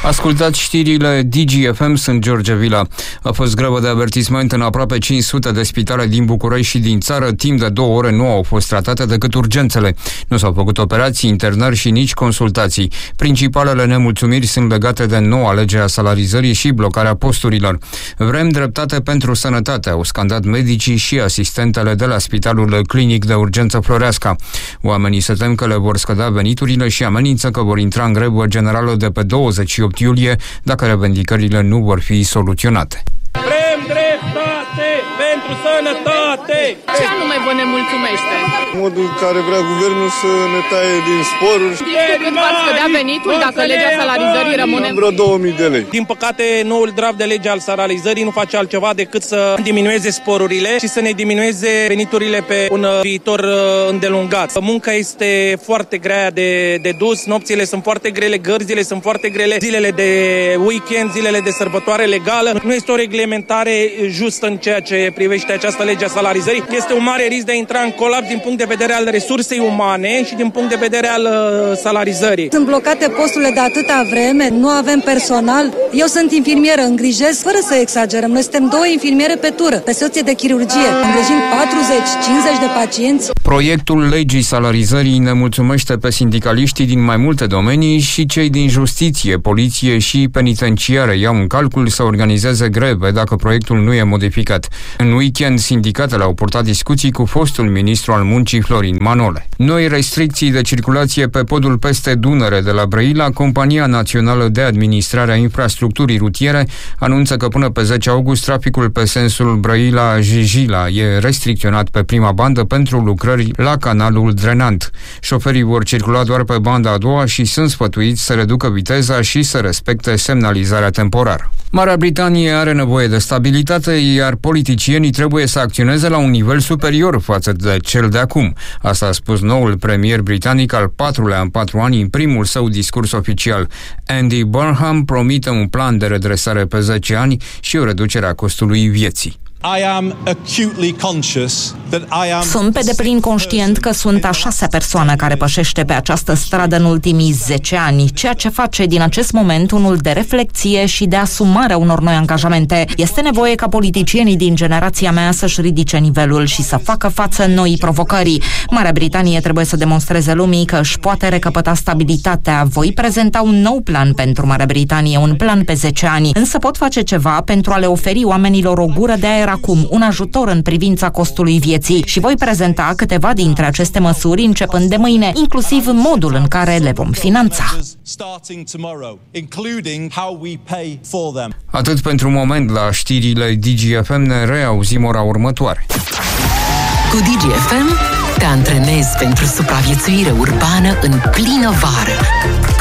Ascultați știrile DGFM, sunt George Vila. A fost grevă de avertisment în aproape 500 de spitale din București și din țară. Timp de 2 ore nu au fost tratate decât urgențele. Nu s-au făcut operații, internări și nici consultații. Principalele nemulțumiri sunt legate de noua lege a salarizării și blocarea posturilor. Vrem dreptate pentru sănătate, au scandat medicii și asistentele de la Spitalul Clinic de Urgență Floreasca. Oamenii se tem că le vor scădea veniturile și amenință că vor intra în grevă generală de pe 28 iulie dacă revendicările nu vor fi soluționate. Vrem dreptate pentru sănătate! Ce anume vă nemulțumește? Modul în care vrea guvernul să ne taie din sporuri. Știți cât v-ați scădea venitul dacă legea salarizării rămâne? Vreo 2000 de lei. Din păcate, noul draft de lege al salarizării nu face altceva decât să diminueze sporurile și să ne diminueze veniturile pe un viitor îndelungat. Munca este foarte grea de dus, nopțile sunt foarte grele, gărzile sunt foarte grele, zilele de weekend, zilele de sărbătoare legală. Nu este o reglementare justă în ceea ce privește această lege a salarizării. Este un mare risc de a intra în colaps din punct de vedere al resursei umane și din punct de vedere al salarizării. Sunt blocate posturile de atâta vreme, nu avem personal. Eu sunt infirmieră, îngrijesc, fără să exagerăm. Noi suntem 2 infirmiere pe tură, pe secție de chirurgie. Îngrijim 40-50 de pacienți. Proiectul legii salarizării nemulțumește pe sindicaliștii din mai multe domenii și cei din justiție, poliție și penitenciară iau în calcul să organizeze greve dacă proiectul nu e modificat. În weekend, sindicatele au purtat discuții cu fostul ministru al muncii Florin Manole. Noi restricții de circulație pe podul peste Dunăre de la Brăila, Compania Națională de Administrare a Infrastructurii Rutiere anunță că până pe 10 august traficul pe sensul Brăila-Jijila e restricționat pe prima bandă pentru lucrări la canalul drenant. Șoferii vor circula doar pe banda a doua și sunt sfătuiți să reducă viteza și să respecte semnalizarea temporară. Marea Britanie are nevoie de stabilitate, iar politicienii trebuie să acționeze la un nivel superior față de cel de acum. Asta a spus noul premier britanic al 4-lea în 4 ani în primul său discurs oficial. Andy Burnham promite un plan de redresare pe 10 ani și o reducere a costului vieții. Sunt pe deplin conștient că sunt a 6-a persoană care pășește pe această stradă în ultimii 10 ani, ceea ce face din acest moment unul de reflecție și de asumare a unor noi angajamente. Este nevoie ca politicienii din generația mea să-și ridice nivelul și să facă față noii provocări. Marea Britanie trebuie să demonstreze lumii că își poate recăpăta stabilitatea. Voi prezenta un nou plan pentru Marea Britanie, un plan pe 10 ani, însă pot face ceva pentru a le oferi oamenilor o gură de aer acum, un ajutor în privința costului vieții și voi prezenta câteva dintre aceste măsuri începând de mâine, inclusiv modul în care le vom finanța. Atât pentru moment la știrile DGFM, ne reauzim ora următoare. Cu DGFM te antrenezi pentru supraviețuire urbană în plină vară.